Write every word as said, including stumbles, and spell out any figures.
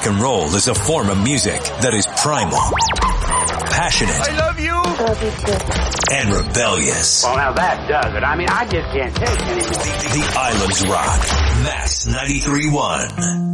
Rock and roll is a form of music that is primal, passionate, I love you, Love you too. and rebellious. Well, now that does it. I mean, I just can't take it anymore. The Islands Rock. Max ninety-three point one.